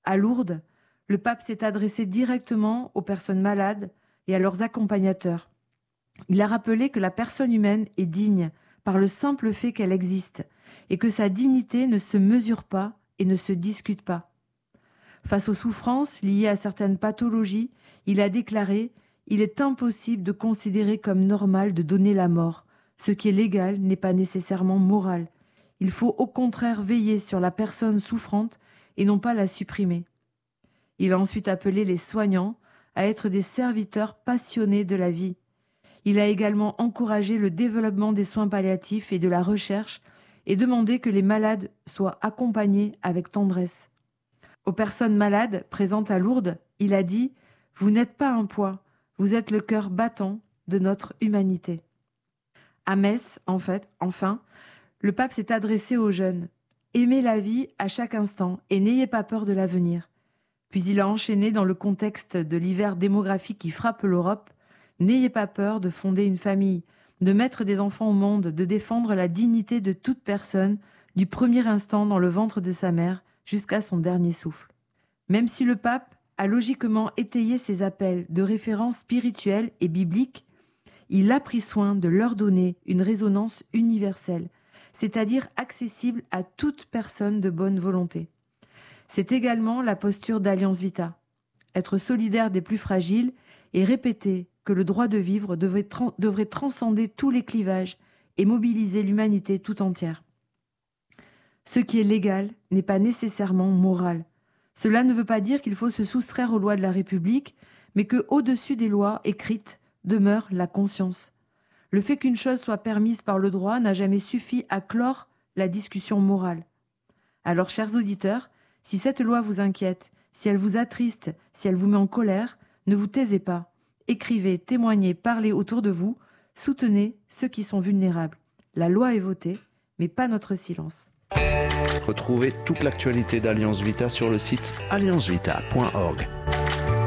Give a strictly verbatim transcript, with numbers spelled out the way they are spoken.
À Lourdes, le pape s'est adressé directement aux personnes malades et à leurs accompagnateurs. Il a rappelé que la personne humaine est digne par le simple fait qu'elle existe et que sa dignité ne se mesure pas et ne se discute pas. Face aux souffrances liées à certaines pathologies, il a déclaré « Il est impossible de considérer comme normal de donner la mort. Ce qui est légal n'est pas nécessairement moral. Il faut au contraire veiller sur la personne souffrante et non pas la supprimer. » Il a ensuite appelé les soignants à être des serviteurs passionnés de la vie. Il a également encouragé le développement des soins palliatifs et de la recherche et demandé que les malades soient accompagnés avec tendresse. Aux personnes malades présentes à Lourdes, il a dit « Vous n'êtes pas un poids, vous êtes le cœur battant de notre humanité ». À Metz, en fait, enfin, le pape s'est adressé aux jeunes. « Aimez la vie à chaque instant et n'ayez pas peur de l'avenir ». Puis il a enchaîné dans le contexte de l'hiver démographique qui frappe l'Europe. « N'ayez pas peur de fonder une famille, de mettre des enfants au monde, de défendre la dignité de toute personne, du premier instant dans le ventre de sa mère jusqu'à son dernier souffle. » Même si le pape a logiquement étayé ses appels de références spirituelles et bibliques, il a pris soin de leur donner une résonance universelle, c'est-à-dire accessible à toute personne de bonne volonté. C'est également la posture d'Alliance Vita, être solidaire des plus fragiles et répéter que le droit de vivre devait, tra- devrait transcender tous les clivages et mobiliser l'humanité tout entière. Ce qui est légal n'est pas nécessairement moral. Cela ne veut pas dire qu'il faut se soustraire aux lois de la République, mais qu'au-dessus des lois écrites demeure la conscience. Le fait qu'une chose soit permise par le droit n'a jamais suffi à clore la discussion morale. Alors, chers auditeurs, si cette loi vous inquiète, si elle vous attriste, si elle vous met en colère, ne vous taisez pas. Écrivez, témoignez, parlez autour de vous, soutenez ceux qui sont vulnérables. La loi est votée, mais pas notre silence. Retrouvez toute l'actualité d'Alliance Vita sur le site alliance vita point org.